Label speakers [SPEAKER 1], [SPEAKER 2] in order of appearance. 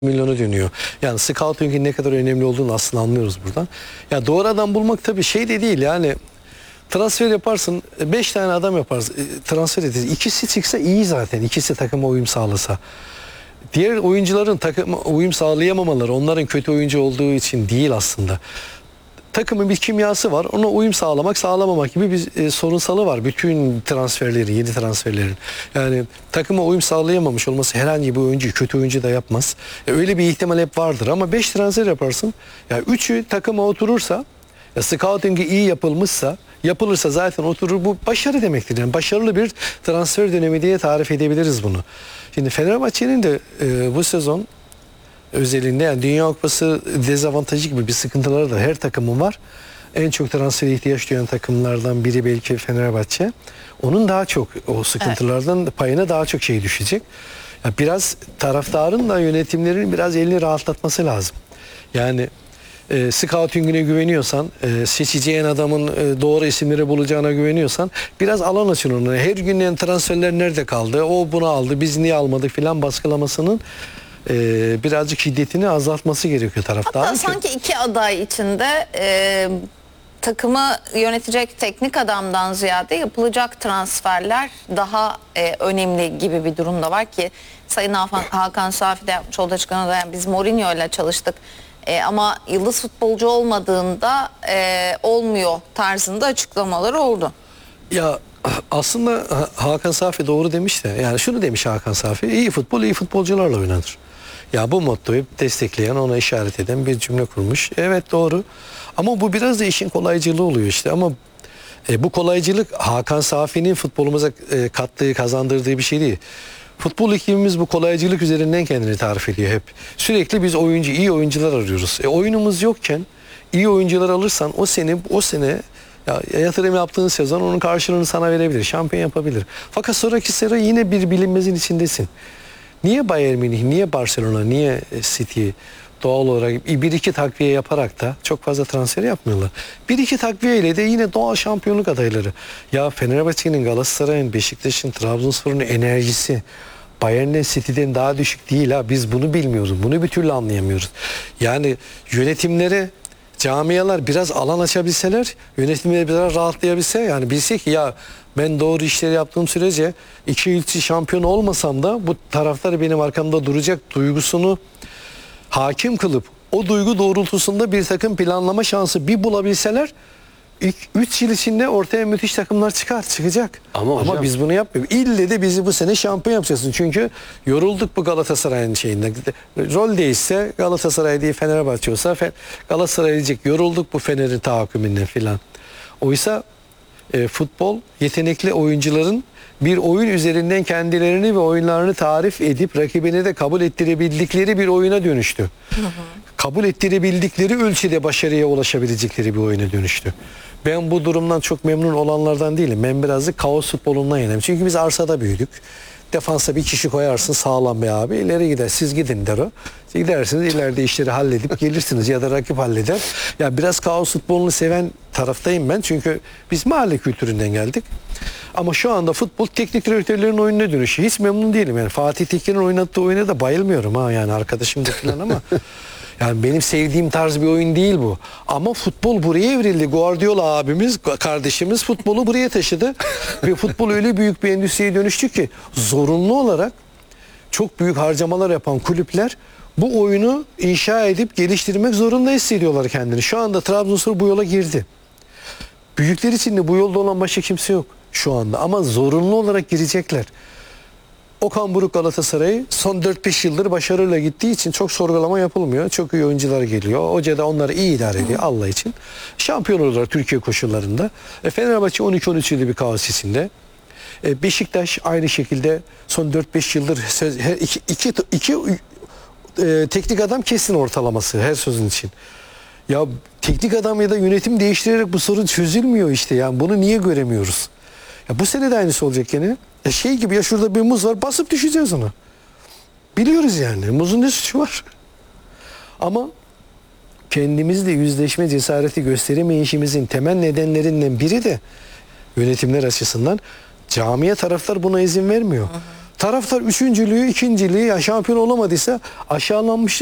[SPEAKER 1] milyonu dönüyor. Yani scouting'in ne kadar önemli olduğunu aslında anlıyoruz buradan. Ya doğru adam bulmak tabii şey de değil yani, transfer yaparsın 5 tane adam yaparsın, transfer ederiz. İkisi çıksa iyi zaten. İkisi takıma uyum sağlasa. Diğer oyuncuların takıma uyum sağlayamamaları onların kötü oyuncu olduğu için değil aslında. Takımın bir kimyası var. Ona uyum sağlamak, sağlamamak gibi bir sorunsalı var. Bütün transferlerin, yeni transferlerin. Yani takıma uyum sağlayamamış olması herhangi bir oyuncu, kötü oyuncu da yapmaz. Öyle bir ihtimal hep vardır. Ama 5 transfer yaparsın. Ya 3'ü takıma oturursa, scouting'i iyi yapılırsa zaten oturur. Bu başarı demektir. Yani başarılı bir transfer dönemi diye tarif edebiliriz bunu. Şimdi Fenerbahçe'nin de bu sezon özelinde, yani Dünya Kupası dezavantajı gibi bir sıkıntıları da her takımın var. En çok transfere ihtiyaç duyan takımlardan biri belki Fenerbahçe. Onun daha çok o sıkıntılardan payına daha çok şey düşecek. Ya biraz taraftarın da yönetimlerin biraz elini rahatlatması lazım. Yani scouting'ine güveniyorsan, seçeceğin adamın doğru isimleri bulacağına güveniyorsan biraz alan açın onu. Her gün yani transferler nerede kaldı? O bunu aldı, biz niye almadık filan baskılamasının birazcık şiddetini azaltması gerekiyor taraftarın.
[SPEAKER 2] Hatta sanki iki aday içinde takımı yönetecek teknik adamdan ziyade yapılacak transferler daha önemli gibi bir durumda var ki Sayın Hakan Safi de yapmış olduğu açıklamada, yani biz Mourinho ile çalıştık ama yıldız futbolcu olmadığında olmuyor tarzında açıklamalar oldu.
[SPEAKER 1] Ya aslında Hakan Safi doğru demiş de, yani şunu demiş Hakan Safi: iyi futbol iyi futbolcularla oynanır. Ya bu mottoyu destekleyen, ona işaret eden bir cümle kurmuş. Evet, doğru. Ama bu biraz da işin kolaycılığı oluyor işte. Ama bu kolaycılık Hakan Safi'nin futbolumuza kattığı, kazandırdığı bir şey değil. Futbol ekibimiz bu kolaycılık üzerinden kendini tarif ediyor hep. Sürekli biz iyi oyuncular arıyoruz. Oyunumuz yokken iyi oyuncular alırsan o sene ya yatırım yaptığın sezon onun karşılığını sana verebilir. Şampiyon yapabilir. Fakat sonraki sene yine bir bilinmezin içindesin. Niye Bayern Münih, niye Barcelona, niye City doğal olarak bir iki takviye yaparak da çok fazla transfer yapmıyorlar. Bir iki takviye ile de yine doğal şampiyonluk adayları. Ya Fenerbahçe'nin, Galatasaray'ın, Beşiktaş'ın, Trabzonspor'un enerjisi Bayern'den, City'den daha düşük değil ha. Biz bunu bilmiyoruz. Bunu bir türlü anlayamıyoruz. Yani yönetimlere, camialar biraz alan açabilseler, yönetimleri biraz rahatlayabilse, yani bilse ki ya ben doğru işleri yaptığım sürece 2-3 şampiyon olmasam da bu taraftar benim arkamda duracak duygusunu hakim kılıp o duygu doğrultusunda bir takım planlama şansı bir bulabilseler, 3 yıl içinde ortaya müthiş takımlar çıkacak. Ama biz bunu yapmıyoruz. İlle de bizi bu sene şampiyon yapacaksın. Çünkü yorulduk bu Galatasaray'ın şeyinde. Rol değişse Galatasaray değil Fenerbahçe olsa Galatasaray diyecek yorulduk bu Fener'in tahakkümünden filan. Oysa futbol yetenekli oyuncuların bir oyun üzerinden kendilerini ve oyunlarını tarif edip rakibine de kabul ettirebildikleri bir oyuna dönüştü. Kabul ettirebildikleri ölçüde başarıya ulaşabilecekleri bir oyuna dönüştü. Ben bu durumdan çok memnun olanlardan değilim. Ben birazcık kaos futbolundan yanayım. Çünkü biz arsada büyüdük. Defansa bir kişi koyarsın, sağlam bir abi, ileri gider. Siz gidin der o. Siz gidersiniz, ileride işleri halledip gelirsiniz ya da rakip halleder. Ya biraz kaos futbolunu seven taraftayım ben. Çünkü biz mahalle kültüründen geldik. Ama şu anda futbol teknik direktörlerin oyununa dönüşüyor. Hiç memnun değilim. Yani Fatih Tekin'in oynattığı oyuna da bayılmıyorum ha, yani arkadaşım da falan ama yani benim sevdiğim tarz bir oyun değil bu. Ama futbol buraya evrildi. Guardiola abimiz, kardeşimiz futbolu buraya taşıdı. Ve futbol öyle büyük bir endüstriye dönüştü ki zorunlu olarak çok büyük harcamalar yapan kulüpler bu oyunu inşa edip geliştirmek zorunda hissediyorlar kendini. Şu anda Trabzonspor bu yola girdi. Büyükler için de bu yolda olan başka kimse yok şu anda. Ama zorunlu olarak girecekler. Okan Buruk Galatasaray'ı son 4-5 yıldır başarıyla gittiği için çok sorgulama yapılmıyor. Çok iyi oyuncular geliyor. Hoca da onları iyi idare ediyor Allah için. Şampiyon olurlar Türkiye koşullarında. Fenerbahçe 12-13 yıllık bir kaos içinde. Beşiktaş aynı şekilde son 4-5 yıldır iki teknik adam kesin ortalaması her sözün için. Ya teknik adam ya da yönetim değiştirerek bu sorun çözülmüyor işte. Yani bunu niye göremiyoruz? Ya bu sene de aynısı olacak gene. Şey gibi, ya şurada bir muz var, basıp düşeceğiz ona. Biliyoruz yani. Muzun ne suçu var? Ama kendimizle yüzleşme cesareti gösteremeyişimizin temel nedenlerinden biri de yönetimler açısından camia taraftar buna izin vermiyor. taraftar üçüncülüğü, ikinciliği, ya şampiyon olamadıysa aşağılanmışlık